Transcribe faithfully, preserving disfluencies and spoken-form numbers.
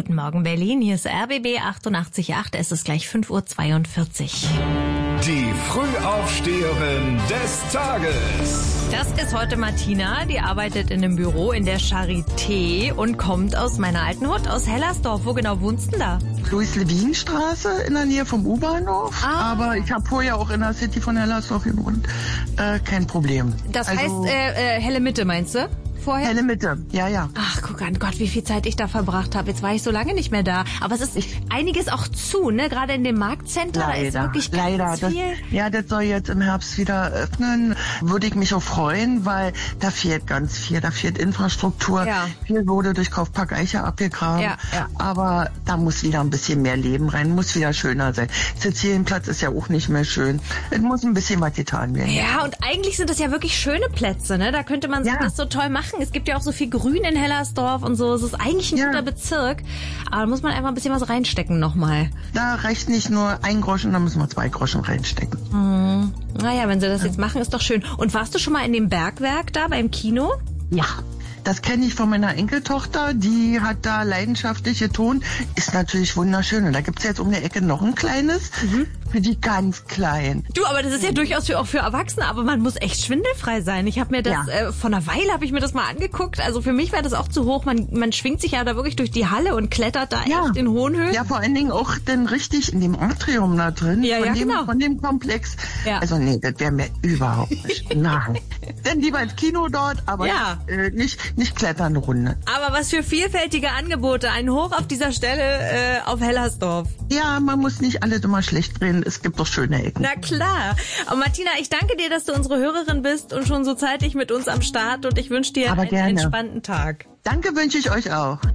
Guten Morgen Berlin, hier ist R B B achtundachtzig Komma acht, es ist gleich fünf Uhr zweiundvierzig. Die Frühaufsteherin des Tages. Das ist heute Martina, die arbeitet in einem Büro in der Charité und kommt aus meiner alten Hut, aus Hellersdorf. Wo genau wohnst du denn da? Louis-Levin-Straße in der Nähe vom U-Bahnhof. Ah. Aber ich habe vorher auch in der City von Hellersdorf gewohnt. Äh, kein Problem. Das also, heißt äh, äh, helle Mitte, meinst du? Vorher? Helle Mitte, ja, ja. Ach, guck an, Gott, wie viel Zeit ich da verbracht habe. Jetzt war ich so lange nicht mehr da. Aber es ist ich, einiges auch zu, ne? Gerade in dem Marktcenter. Leider, ist wirklich ganz leider. Das, viel. ja, das soll jetzt im Herbst wieder öffnen. Würde ich mich auch freuen, weil da fehlt ganz viel. Da fehlt Infrastruktur. Ja. Viel wurde durch Kaufpark Eiche abgegraben. Ja, ja. Aber da muss wieder ein bisschen mehr Leben rein. Muss wieder schöner sein. Sizilienplatz ist ja auch nicht mehr schön. Es muss ein bisschen was getan werden. Ja, und eigentlich sind das ja wirklich schöne Plätze, ne? Da könnte man Ja. das so toll machen. Es gibt ja auch so viel Grün in Hellersdorf und so. Es ist eigentlich ein Ja. guter Bezirk. Aber da muss man einfach ein bisschen was reinstecken nochmal. Da reicht nicht nur ein Groschen, da müssen wir zwei Groschen reinstecken. Hm. Naja, wenn sie das jetzt machen, ist doch schön. Und warst du schon mal in dem Bergwerk da beim Kino? Ja. Das kenne ich von meiner Enkeltochter, die hat da leidenschaftlich getont. Ist natürlich wunderschön. Und da gibt's jetzt um die Ecke noch ein kleines, mhm. für die ganz Kleinen. Du, aber das ist ja durchaus für, auch für Erwachsene, aber man muss echt schwindelfrei sein. Ich habe mir das, Ja. äh, vor einer Weile habe ich mir das mal angeguckt. Also für mich wäre das auch zu hoch. Man, man schwingt sich ja da wirklich durch die Halle und klettert da Ja. echt in hohen Höhen. Ja, vor allen Dingen auch dann richtig in dem Atrium da drin. Ja, von ja, dem, genau. Von dem Komplex. Ja. Also nee, das wäre mir überhaupt nicht. Nein. Dann lieber ins Kino dort, aber Ja. äh, nicht, nicht klettern Runde. Aber was für vielfältige Angebote. Ein Hoch auf dieser Stelle äh, auf Hellersdorf. Ja, man muss nicht alles immer schlecht reden. Es gibt doch schöne Ecken. Na klar. Und Martina, ich danke dir, dass du unsere Hörerin bist und schon so zeitig mit uns am Start. Und ich wünsche dir Aber einen gerne. entspannten Tag. Danke wünsche ich euch auch.